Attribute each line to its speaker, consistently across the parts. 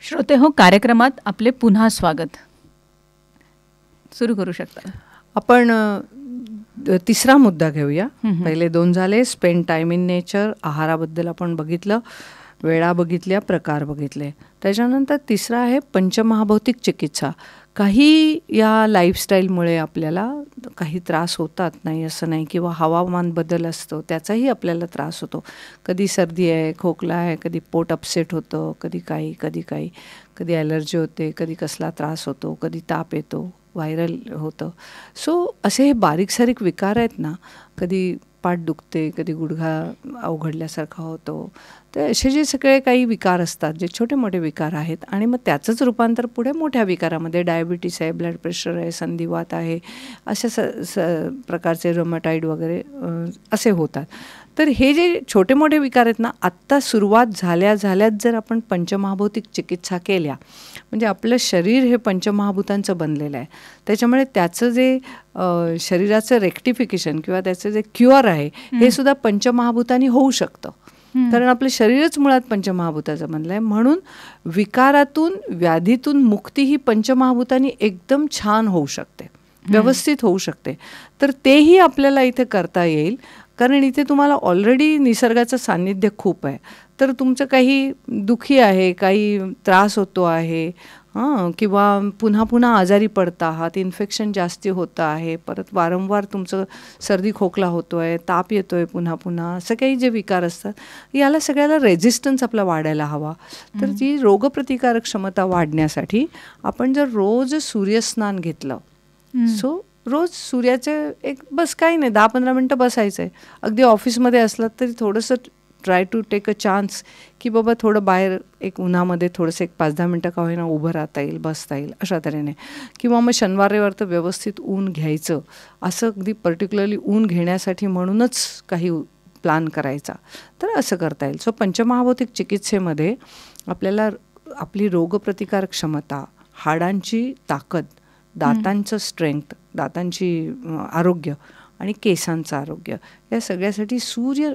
Speaker 1: श्रोते हो, कार्यक्रमात आपले पुन्हा स्वागत. सुरू करू शकता.
Speaker 2: आपण तिसरा मुद्दा घेऊया. पहिले दोन झाले, स्पेंड टाइम इन नेचर, आहाराबद्दल आपण बघितलं, वेळा बघितल्या, प्रकार बघितले. त्याच्यानंतर तिसरा आहे पंचमहाभौतिक चिकित्सा. काही या लाईफस्टाईलमुळे आपल्याला काही त्रास होतात, नाही असं नाही, किंवा हवामान बदल असतो त्याचाही आपल्याला त्रास होतो. कधी सर्दी आहे, खोकला आहे, कधी पोट अपसेट होतं, कधी काही, कधी ॲलर्जी होते, कधी कसला त्रास होतो, कधी ताप येतो, व्हायरल होतं. सो असे हे बारीक सारीक विकार आहेत ना, कधी पाठ दुखते, कधी गुडघा अवघडल्यासारखा होतो. तर असे जे सगळे काही विकार असतात, जे छोटे मोठे विकार आहेत, आणि मग त्याचंच रूपांतर पुढे मोठ्या विकारामध्ये, डायबिटीस आहे, ब्लड प्रेशर आहे, संधिवात आहे, अशा प्रकारचे रोमॅटॉइड वगैरे असे होतात. तर हे जे छोटे मोठे विकार आहेत ना, आत्ता सुरुवात झाल्याच जर आपण पंचमहाभौतिक चिकित्सा केल्या, म्हणजे आपलं शरीर हे पंचमहाभूतांचं बनलेलं आहे. त्याच्यामुळे त्याचं जे शरीराचं रेक्टिफिकेशन किंवा त्याचं जे क्युअर आहे हे सुद्धा पंचमहाभूतांनी होऊ शकतं. कारण आपलं शरीरच मुळात पंचमहाभूताचं बनलं आहे. म्हणून विकारातून, व्याधीतून मुक्ती ही पंचमहाभूतांनी एकदम छान होऊ शकते, व्यवस्थित होऊ शकते. तर तेही आपल्याला इथे करता येईल, कारण इथे तुम्हाला ऑलरेडी निसर्गाचं सान्निध्य खूप आहे. तर तुमचं काही दुखी आहे, काही त्रास होतो आहे, किंवा पुन्हा आजारी पडता आहात, इन्फेक्शन जास्ती होतं आहे, परत वारंवार तुमचं सर्दी खोकला होतो आहे, ताप येतो आहे पुन्हा, असं काही जे विकार असतात, याला सगळ्याला रेझिस्टन्स आपला वाढायला हवा. तर ती रोगप्रतिकारक क्षमता वाढण्यासाठी आपण जर रोज सूर्यस्नान घेतलं, सो रोज सूर्याचे बस काही नाही, 10-15 मिनटं बसायचं आहे. अगदी ऑफिसमध्ये असलात तरी थोडंसं try to take a chance की बाबा थोडं बाहेर एक उन्हामध्ये थोडंसं 1-5-10 मिनटं का होईना उभं राहता येईल, बसता येईल, अशा तऱ्हेने. किंवा मग शनिवार रविवार तर व्यवस्थित ऊन घ्यायचं, असं अगदी पर्टिक्युलरली ऊन घेण्यासाठी म्हणूनच काही प्लॅन करायचा, तर असं करता येईल. सो पंचमहाभौतिक चिकित्सेमध्ये आपल्याला आपली रोगप्रतिकारक क्षमता, हाडांची ताकद, दातांचं स्ट्रेंथ, दातांची आरोग्य आणि केसांचं आरोग्य, या सगळ्यासाठी सूर्य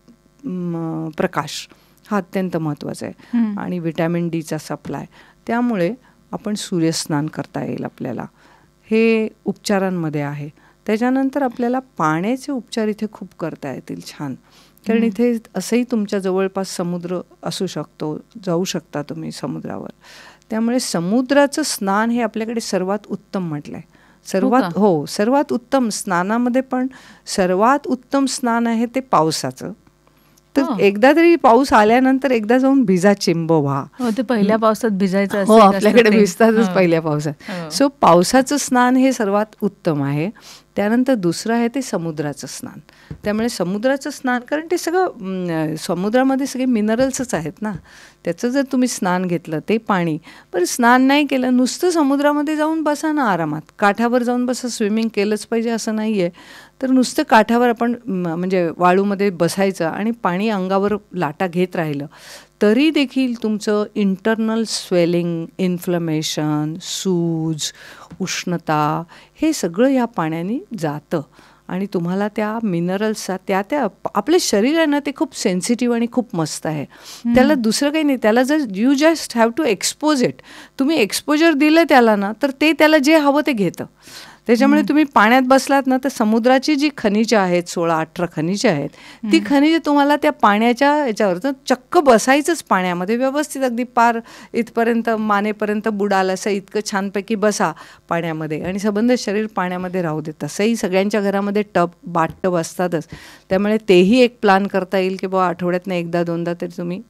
Speaker 2: प्रकाश हा अत्यंत महत्त्वाचा आहे. आणि विटॅमिन डीचा सप्लाय, त्यामुळे आपण सूर्यस्नान करता येईल आपल्याला. हे उपचारांमध्ये आहे. त्याच्यानंतर आपल्याला पाण्याचे उपचार इथे खूप करता येतील छान, कारण इथे असंही तुमच्या जवळपास समुद्र असू शकतो, जाऊ शकता तुम्ही समुद्रावर. त्यामुळे समुद्राचं स्नान हे आपल्याकडे सर्वात उत्तम म्हटलं आहे. सर्वात उत्तम स्नानामध्ये पण सर्वात उत्तम स्नान आहे ते पावसाचं. तर एकदा तरी पाऊस आल्यानंतर एकदा जाऊन भिजा, चिंब व्हा.
Speaker 1: ते पहिल्या पावसात भिजायचं
Speaker 2: हो, आपल्याकडे भिजतातच पहिल्या पावसात. सो पावसाचं स्नान हे सर्वात उत्तम आहे. त्यानंतर दुसरं आहे ते समुद्राचं स्नान. त्यामुळे समुद्राचं स्नान, कारण ते सगळं समुद्रामध्ये सगळे मिनरल्सच आहेत ना, त्याचं जर तुम्ही स्नान घेतलं, ते पाणी, पण स्नान नाही केलं, नुसतं समुद्रामध्ये जाऊन बसा ना आरामात, काठावर जाऊन बसा. स्विमिंग केलंच पाहिजे असं नाही आहे. तर नुसतं काठावर आपण म्हणजे वाळूमध्ये बसायचं आणि पाणी अंगावर लाटा घेत राहिलं तरी देखील तुमचं इंटरनल स्वेलिंग, इन्फ्लमेशन, सूज, उष्णता, हे सगळं या पाण्याने जातं. आणि तुम्हाला त्या मिनरल्सचा त्या आपलं शरीर आहे ना, ते खूप सेन्सिटिव्ह आणि खूप मस्त आहे. त्याला दुसरं काही नाही. त्याला जर you just have to expose it, तुम्ही एक्सपोजर दिलं त्याला ना, तर ते त्याला जे हवं ते घेतं. त्याच्यामुळे तुम्ही पाण्यात बसलात ना, तर समुद्राची जी खनिजं आहेत, 16-18 खनिजं आहेत, ती खनिजं तुम्हाला त्या पाण्याच्या याच्यावर, तर चक्क बसायचंच पाण्यामध्ये व्यवस्थित, अगदी पार इथपर्यंत मानेपर्यंत बुडाल असं इतकं छानपैकी बसा पाण्यामध्ये आणि सबंध शरीर पाण्यामध्ये राहू दे. तसंही सगळ्यांच्या घरामध्ये बाथ टब असतातच. त्यामुळे तेही एक प्लॅन करता येईल की बाबा आठवड्यातनं 1-2दा तरी तुम्ही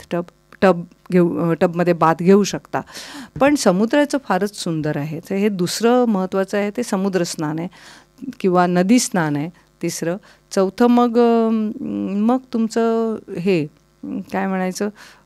Speaker 2: टबमध्ये बाथ घेऊ शकता. पण समुद्राचं फारच सुंदर आहे. तर हे दुसरं महत्त्वाचं आहे ते समुद्र स्नान आहे किंवा नदी स्नान आहे तिसरं. चौथं मग तुमचं हे काय म्हणायचं,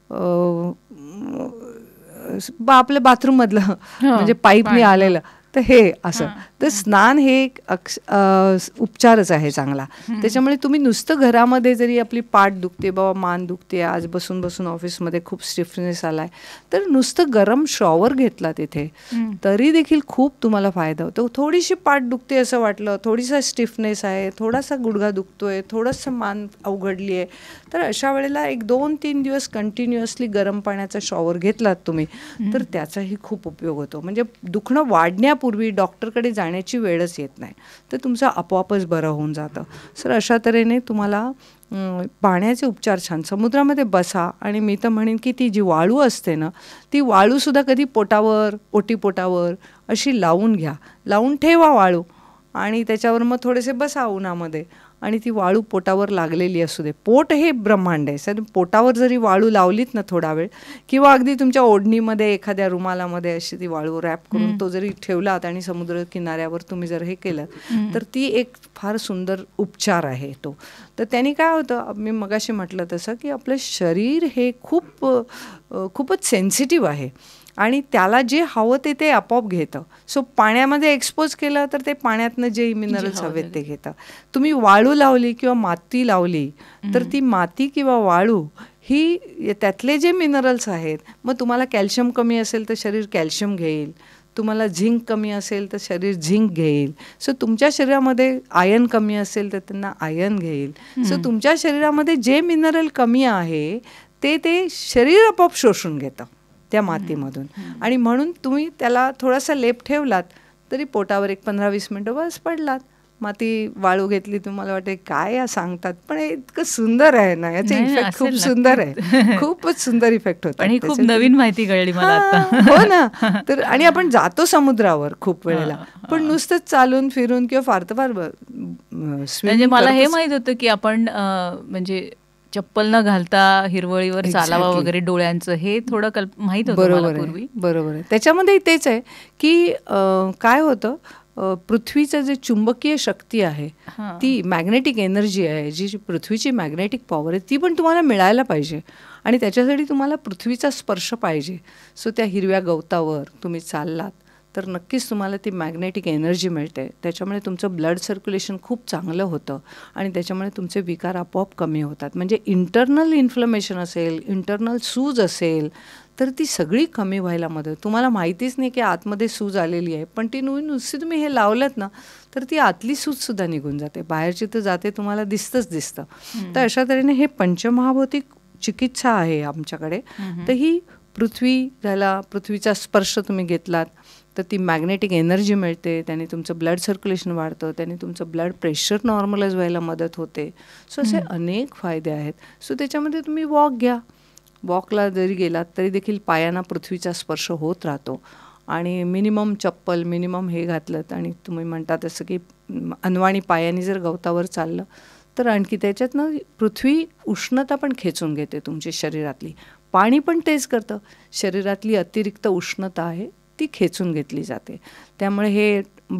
Speaker 2: आपल्या बाथरूममधलं म्हणजे पाईपने आलेलं, तर हे असं. तर स्नान हे एक उपचारच आहे चांगला. त्याच्यामुळे तुम्ही नुसतं घरामध्ये जरी आपली पाठ दुखते, बाबा मान दुखते, आज बसून बसून ऑफिसमध्ये खूप स्टिफनेस आलाय, तर नुसतं गरम शॉवर घेतला तिथे तरी देखील खूप तुम्हाला फायदा होतो. थोडीशी पाठ दुखते असं वाटलं, थोडीसा स्टिफनेस आहे, थोडासा गुडघा दुखतोय, थोडंसं मान अवघडली आहे, तर अशा वेळेला 1-2-3 दिवस कंटिन्युअसली गरम पाण्याचा शॉवर घेतलात तुम्ही तर त्याचाही खूप उपयोग होतो. म्हणजे दुखणं वाढण्यापूर्वी डॉक्टरकडे जाण्याची वेळच येत नाही, तर तुमचं आपोआपच बरं होऊन जातं. सर अशा तऱ्हेने तुम्हाला पाण्याचे उपचार छान. समुद्रामध्ये बसा आणि मी तर म्हणेन की ती जी वाळू असते ना, ती वाळूसुद्धा कधी पोटावर, ओटीपोटावर अशी लावून घ्या, लावून ठेवा वाळू आणि त्याच्यावर मग थोडेसे बसा उन्हामध्ये आणि ती वाळू पोटावर लागलेली असू दे. पोट हे ब्रह्मांड आहे सर. पोटावर जरी वाळू लावलीत ना थोडा वेळ किंवा अगदी तुमच्या ओढणीमध्ये एखाद्या रुमालामध्ये अशी ती वाळू रॅप करून तो जरी ठेवलात आणि समुद्र किनाऱ्यावर तुम्ही जर हे केलं तर ती एक फार सुंदर उपचार आहे तो. तर त्यांनी काय होतं, मी मगाशी म्हटलं तसं की आपलं शरीर हे खूपच सेन्सिटिव्ह आहे आणि त्याला जे हवं ते आपोआप घेतं. सो पाण्यामध्ये एक्सपोज केलं तर ते पाण्यातनं जे मिनरल्स हवेत ते घेतं. तुम्ही वाळू लावली किंवा माती लावली तर ती माती किंवा वाळू ही त्यातले जे मिनरल्स आहेत, मग तुम्हाला कॅल्शियम कमी असेल तर शरीर कॅल्शियम घेईल, तुम्हाला झिंक कमी असेल तर शरीर झिंक घेईल. सो तुमच्या शरीरामध्ये आयर्न कमी असेल तर त्यांना आयर्न घेईल. सो तुमच्या शरीरामध्ये जे मिनरल कमी आहे ते शरीर आपोआप शोषून घेतं त्या मातीमधून. आणि म्हणून तुम्ही त्याला थोडासा लेप ठेवलात तरी पोटावर 15-20 मिनटं बस पडलात. माती वाळू घेतली, तुम्हाला वाटते काय या सांगतात, पण इतकं सुंदर आहे ना, याचा इफेक्ट खूप सुंदर आहे, खूपच सुंदर इफेक्ट होतो.
Speaker 1: आणि खूप नवीन माहिती कळली मला आता.
Speaker 2: हो ना. तर आणि आपण जातो समुद्रावर खूप वेळेला, पण नुसतंच चालून फिरून किंवा फार तर फार
Speaker 1: म्हणजे मला हे माहित होतं की आपण म्हणजे चप्पल न घालता हिरवळीवर चालावा वगैरे, डोळ्यांचं हे थोडं माहित होतं मला पूर्वी.
Speaker 2: बरोबर आहे. त्याच्यामध्ये तेच आहे की काय होतं, पृथ्वीचं जे चुंबकीय शक्ती आहे, ती मॅग्नेटिक एनर्जी आहे, जी पृथ्वीची मॅग्नेटिक पॉवर आहे, ती पण तुम्हाला मिळायला पाहिजे आणि त्याच्यासाठी तुम्हाला पृथ्वीचा स्पर्श पाहिजे. सो त्या हिरव्या गवतावर तुम्ही चाललात तर नक्कीच तुम्हाला ती मॅग्नेटिक एनर्जी मिळते. त्याच्यामुळे तुमचं ब्लड सर्क्युलेशन खूप चांगलं होतं आणि त्याच्यामुळे तुमचे विकार आपोआप कमी होतात. म्हणजे इंटरनल इन्फ्लमेशन असेल, इंटरनल सूज असेल तर ती सगळी कमी व्हायला मदत. तुम्हाला माहितीच नाही की आतमध्ये सूज आलेली आहे, पण ती नुसती तुम्ही हे लावलंत ना तर ती आतली सूजसुद्धा निघून जाते. बाहेरची तर जाते, तुम्हाला दिसतं. तर अशा तऱ्हेने हे पंचमहाभौतिक चिकित्सा आहे आमच्याकडे. तर ही पृथ्वीचा स्पर्श तुम्ही घेतलात तर ती मॅग्नेटिक एनर्जी मिळते, त्याने तुमचं ब्लड सर्क्युलेशन वाढतं, त्याने तुमचं ब्लड प्रेशर नॉर्मलाइज व्हायला मदत होते. सो असे अनेक फायदे आहेत. सो त्याच्यामध्ये तुम्ही वॉक घ्या. वॉकला जरी गेलात तरी देखील पायांना पृथ्वीचा स्पर्श होत राहतो आणि मिनिमम हे घातलं आणि तुम्ही म्हणता तसं की अनवाणी पायाने जर गवतावर चाललं तर आणखी त्याच्यातनं पृथ्वी उष्णता पण खेचून घेते तुमच्या शरीरातली. पाणी पण तेच करतं, शरीरातली अतिरिक्त उष्णता आहे ती खेचून घेतली जाते. त्यामुळे हे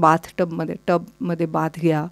Speaker 2: टबमध्ये बाथ घ्या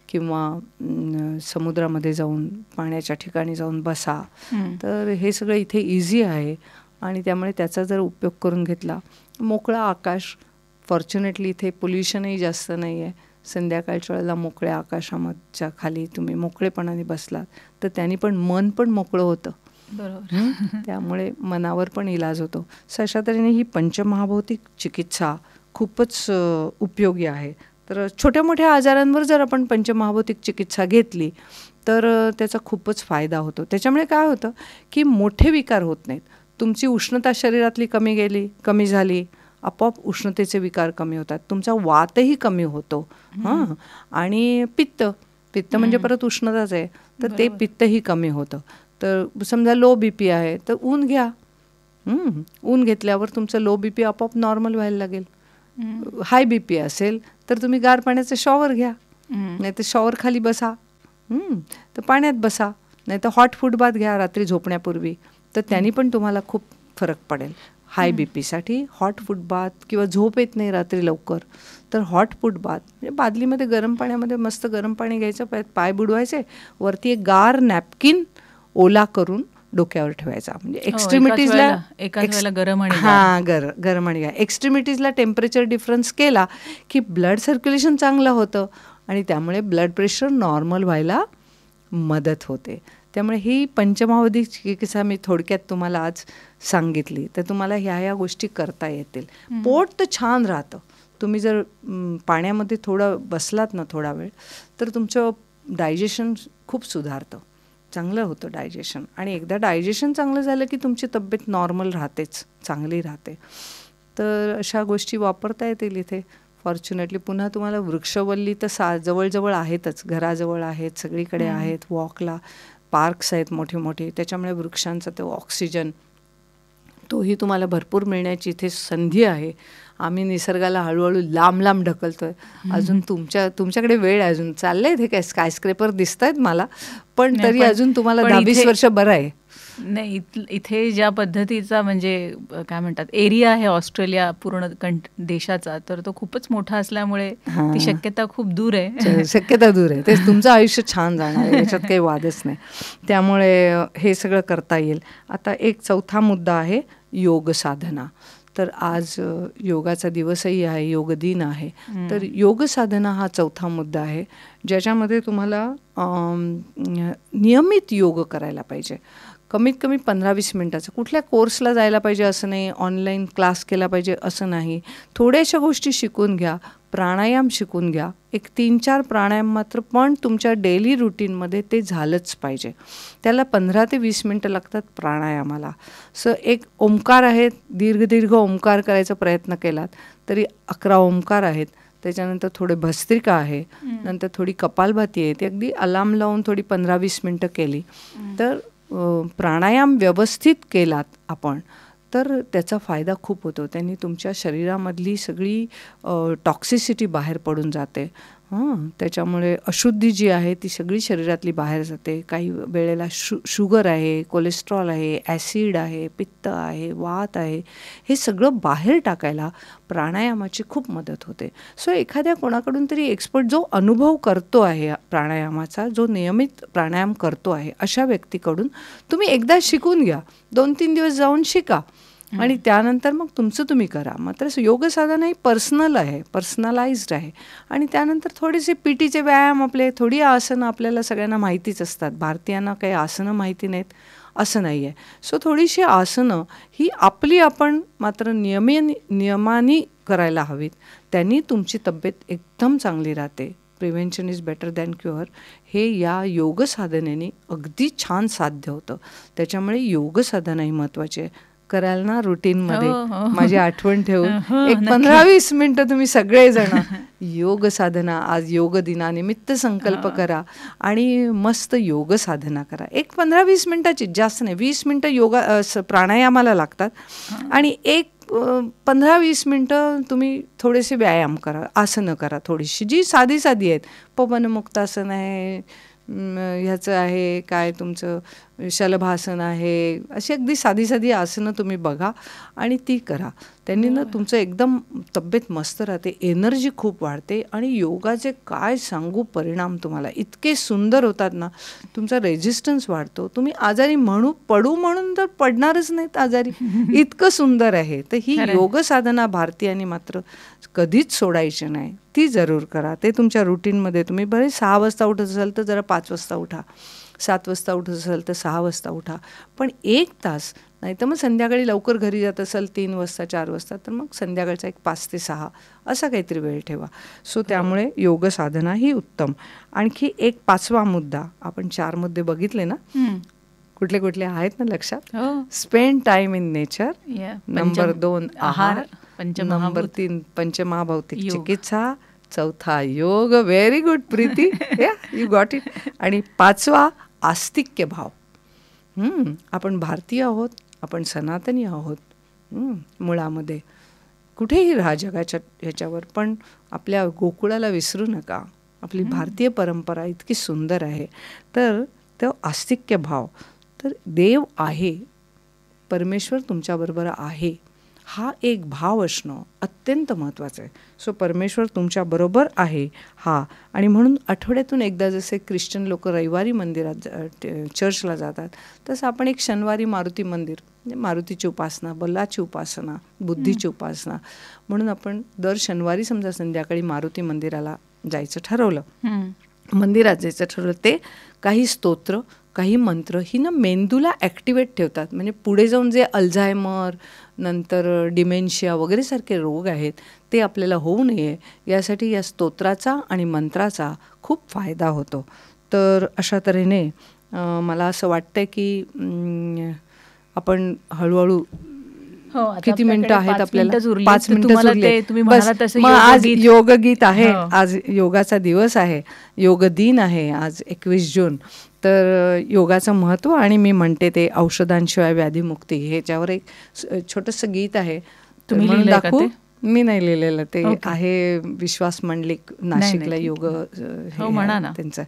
Speaker 2: किंवा समुद्रामध्ये जाऊन पाण्याच्या ठिकाणी जाऊन बसा. तर हे सगळं इथे इझी आहे आणि त्यामुळे त्याचा जर उपयोग करून घेतला. मोकळा आकाश, फॉर्च्युनेटली इथे पोल्युशनही जास्त नाही आहे. संध्याकाळच्या वेळेला मोकळ्या आकाशाच्या खाली तुम्ही मोकळेपणाने बसलात तर त्यांनी पण मन पण मोकळं होतं.
Speaker 1: बरोबर.
Speaker 2: त्यामुळे मनावर पण इलाज होतो. अशा तऱ्हेने ही पंचमहाभौतिक चिकित्सा खूपच उपयोगी आहे. तर छोट्या मोठ्या आजारांवर जर आपण पंचमहाभौतिक चिकित्सा घेतली तर त्याचा खूपच फायदा होतो. त्याच्यामुळे काय होतं की मोठे विकार होत नाहीत. तुमची उष्णता शरीरातली कमी झाली, आपोआप उष्णतेचे विकार कमी होतात. तुमचा वातही कमी होतो. आणि पित्त म्हणजे परत उष्णताच आहे, तर ते पित्तही कमी होतं. तर समजा लो BP आहे तर ऊन घ्या. ऊन घेतल्यावर तुमचं लो BP आपोआप नॉर्मल व्हायला लागेल. हाय BP असेल तर तुम्ही गार पाण्याचं शॉवर घ्या, नाही तर शॉवर खाली बसा, तर पाण्यात बसा, नाही तर हॉट फूड बाथ घ्या रात्री झोपण्यापूर्वी. तर त्यांनी पण तुम्हाला खूप फरक पडेल. हाय BPसाठी हॉट फूड बाथ किंवा झोप येत नाही रात्री लवकर तर हॉट फूड बाथ म्हणजे बादलीमध्ये गरम पाण्यामध्ये मस्त गरम पाणी घ्यायचं, पाय बुडवायचे, वरती एक गार नॅपकिन ओला करून डोक्यावर ठेवायचा. म्हणजे एक्स्ट्रीमिटीजला गरम आणि एक्स्ट्रीमिटीजला टेम्परेचर डिफरन्स केला की ब्लड सर्क्युलेशन चांगलं होतं आणि त्यामुळे ब्लड प्रेशर नॉर्मल व्हायला मदत होते. त्यामुळे ही पंचमहाभौतिक चिकित्सा मी थोडक्यात तुम्हाला आज सांगितली तर तुम्हाला ह्या गोष्टी करता येतील. पोट तर छान राहतं. तुम्ही जर पाण्यामध्ये थोडं बसलात ना थोडा वेळ तर तुमचं डायजेशन खूप सुधारतं. चांगलं होतं डायजेशन. आणि एकदा डायजेशन चांगलं झालं की तुमची तब्येत नॉर्मल राहतेच, चांगली राहते. तर अशा गोष्टी वापरता येतील इथे फॉर्च्युनेटली. पुन्हा तुम्हाला वृक्षवल्ली तर जवळजवळ आहेतच, घराजवळ आहेत, सगळीकडे आहेत. वॉकला पार्क्स आहेत मोठे मोठे, त्याच्यामुळे वृक्षांचा तो ऑक्सिजन तोही तुम्हाला भरपूर मिळण्याची इथे संधी आहे. आम्ही निसर्गाला हळूहळू लांब लांब ढकलतोय. अजून तुमच्याकडे वेळ आहे, अजून चाललंय इथे काय स्कायस्क्रेपर दिसत आहेत मला, पण तरी अजून तुम्हाला 10-20 वर्ष बरं आहे.
Speaker 1: नाही, इथे ज्या पद्धतीचा म्हणजे काय म्हणतात एरिया आहे ऑस्ट्रेलिया पूर्ण देशाचा, तर तो खूपच मोठा असल्यामुळे ती शक्यता खूप दूर आहे.
Speaker 2: शक्यता दूर आहे. तेच तुमचं आयुष्य छान जाणार आहे, याच्यात काही वादच नाही. त्यामुळे हे सगळं करता येईल. आता एक चौथा मुद्दा आहे योग साधना. तर आज योगाचा दिवसही आहे, योग दिन आहे. तर योग साधना हा चौथा मुद्दा आहे, ज्याच्यामध्ये तुम्हाला नियमित योग करायला पाहिजे. कमीत कमी 15-20 मिनटाचं. कुठल्या कोर्सला जायला पाहिजे असं नाही, ऑनलाईन क्लास केला पाहिजे असं नाही. थोड्याशा गोष्टी शिकून घ्या, प्राणायाम शिकून घ्या. एक 3-4 प्राणायाम मात्र पण तुमच्या डेली रुटीनमध्ये ते झालंच पाहिजे. त्याला 15 ते 20 मिनटं लागतात प्राणायामाला. एक ओंकार आहेत, दीर्घ ओंकार करायचा प्रयत्न केलात तरी 11 ओंकार आहेत. त्याच्यानंतर थोडे भस्त्रिका आहे, नंतर थोडी कपालभाती आहे. ती अगदी अलार्म लावून थोडी 15-20 मिनटं केली तर प्राणायाम व्यवस्थित केलात आपण तर त्याचा फायदा खूप होतो. त्यांनी तुमच्या शरीरामधली सगळी टॉक्सिसिटी बाहेर पडून जाते. त्याच्यामुळे अशुद्धी जी आहे ती सगळी शरीरातली बाहेर जाते. काही वेळेला शुगर आहे, कोलेस्ट्रॉल आहे, ॲसिड आहे, पित्त आहे, वात आहे, हे सगळं बाहेर टाकायला प्राणायामाची खूप मदत होते. एखाद्या कोणाकडून तरी एक्सपर्ट जो अनुभव करतो आहे प्राणायामाचा, जो नियमित प्राणायाम करतो आहे, अशा व्यक्तीकडून तुम्ही एकदा शिकून घ्या. 2-3 दिवस जाऊन शिका आणि त्यानंतर मग तुमचं तुम्ही करा. मात्र योग साधना ही पर्सनल आहे, पर्सनलाइज्ड आहे. आणि त्यानंतर थोडेसे पीटीचे व्यायाम, आपले थोडी आसनं आपल्याला सगळ्यांना माहितीच असतात. भारतीयांना काही आसनं माहिती नाहीत असं नाही आहे. थोडीशी आसनं ही आपली आपण मात्र नियमाने करायला हवीत. त्यांनी तुमची तब्येत एकदम चांगली राहते. Prevention is better than cure हे या योग साधनेने अगदी छान साध्य होतं. त्याच्यामुळे योग साधना ही महत्त्वाची आहे. कराल ना रुटीनमध्ये, माझी आठवण ठेवून एक 15-20 मिनटं तुम्ही सगळेजण योग साधना, आज योग दिनानिमित्त संकल्प करा आणि मस्त योग साधना करा. एक 15-20 मिनटाची, जास्त नाही, 20 मिनटं योगा प्राणायामाला लागतात आणि एक 15-20 मिनटं तुम्ही थोडेसे व्यायाम करा, आसनं करा थोडीशी, जी साधी आहेत. पवनमुक्तासन आहे, ह्याचं आहे काय तुमचं शलभासन आहे, अशी अगदी साधी आसनं तुम्ही बघा आणि ती करा. त्यांनी ना तुमचं एकदम तब्येत मस्त राहते, एनर्जी खूप वाढते आणि योगाचे काय सांगू परिणाम तुम्हाला इतके सुंदर होतात ना. तुमचा रेझिस्टन्स वाढतो, तुम्ही आजारी पडू म्हणून तर पडणारच नाहीत आजारी, इतकं सुंदर आहे. तर ही योग साधना भारतीयांनी मात्र कधीच सोडायची नाही, ती जरूर करा. ते तुमच्या रुटीनमध्ये तुम्ही बरे 6 वाजता उठत असाल तर जरा 5 वाजता उठा, 7 वाजता उठत असाल तर 6 वाजता उठा, पण 1 तास, नाही तर मग संध्याकाळी लवकर घरी जात असाल 3 वाजता 4 वाजता तर मग संध्याकाळचा एक 5 ते 6 असा काहीतरी वेळ ठेवा. त्यामुळे योग साधना ही उत्तम. आणखी एक 5वा मुद्दा, आपण 4 मुद्दे बघितले ना, कुठले कुठले आहेत ना लक्षात? Spend time in nature, number 2 आहार, नंबर 3 पंचमहाभौतिक चिकित्सा, चौथा योग. Very good Preeti, you got it. आणि 5वा आस्तिक्य भाव. आपण भारतीय आहोत, आपण सनातनी आहोत मुळामध्ये, कुठेही राहा जगाच्या ह्याच्यावर, पण आपल्या गोकुळाला विसरू नका. आपली भारतीय परंपरा इतकी सुंदर आहे. तर तो आस्तिक्य भाव, तर देव आहे, परमेश्वर तुमच्याबरोबर आहे, हा एक भाव असणं अत्यंत महत्त्वाचं आहे. परमेश्वर तुमच्याबरोबर आहे हा. आणि म्हणून आठवड्यातून एकदा जसे ख्रिश्चन लोक रविवारी मंदिरात चर्चला जातात, तसं आपण एक शनिवारी मारुती मंदिर, म्हणजे मारुतीची उपासना, बल्लाची उपासना, बुद्धीची उपासना म्हणून आपण दर शनिवारी समजा संध्याकाळी मारुती मंदिराला जायचं ठरवलं, मंदिरात जायचं ठरवलं, ते काही स्तोत्र, काही मंत्र ही ना मेंदूला ॲक्टिवेट ठेवतात. म्हणजे पुढे जाऊन जे अल्झायमर, नंतर डिमेन्शिया वगैरे सारखे रोग आहेत ते आपल्याला होऊ नये यासाठी या स्तोत्राचा आणि मंत्राचा खूप फायदा होतो. तर अशा तऱ्हेने मला असं वाटतंय की आपण हळूहळू किती मिनिटं आहेत आपल्याला? 5 मिनिटं उरले. बस मग आज योगगीत आहे. आज योगाचा दिवस आहे, योग दिन आहे आज 21 जून. तर योगाचं महत्त्व आणि मी म्हणते ते औषधांशिवाय व्याधीमुक्ती ह्याच्यावर एक छोटंसं गीत आहे.
Speaker 1: तुम्ही
Speaker 2: म्हणून
Speaker 1: लिहिलंय
Speaker 2: दाखवू?
Speaker 1: का ते?
Speaker 2: मी नाही लिहिलेलं, ते आहे विश्वास मंडलिक, नाशिकला योग
Speaker 1: म्हणा ना
Speaker 2: त्यांचं.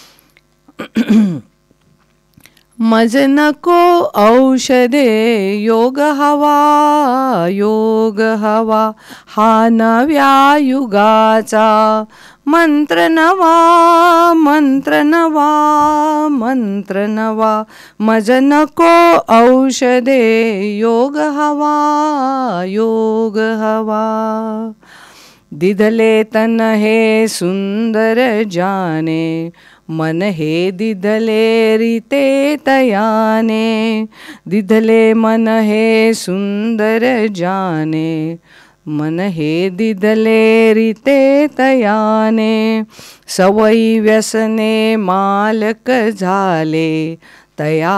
Speaker 2: मज नको औषधे योग हवा, योग हवा हा नव्या युगाचा मंत्र नवा, मंत्र नवा, मंत्र नवा. मज नको औषधे योग हवा, योग हवा. दिधले तन हे सुंदर जाने, मन हे दिधले रीते तयाने. दिधले मन हे सुंदर जाने, मन हे दिधले रीते तयाने. सवयी व्यसने मालक झाले, तया